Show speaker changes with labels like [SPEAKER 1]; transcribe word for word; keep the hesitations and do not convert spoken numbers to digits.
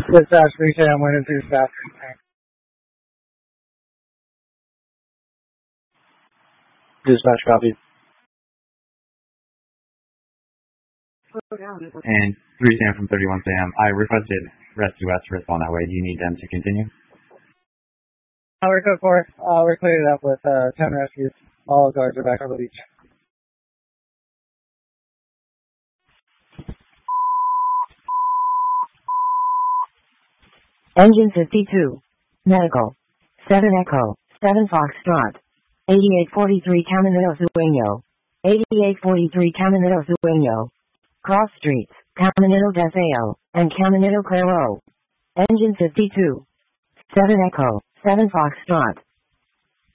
[SPEAKER 1] Dispatch three K, I'm waiting for staff. Dispatch copy.
[SPEAKER 2] And three Sam from thirty-one Sam, I requested Rescue West to respond that way. Do you need them to continue?
[SPEAKER 1] Uh, we're code four. Uh, we're cleared up with uh, ten rescues. All guards are back on the beach.
[SPEAKER 3] Engine fifty-two. Medical. seven Echo. seven Foxtrot. eighty-eight forty-three Caminito Sueño. eighty-eight forty-three Caminito Sueño. Cross Streets, Caminito Deseo, and Caminito Claro. Engine fifty-two. seven Echo. seven Foxtrot.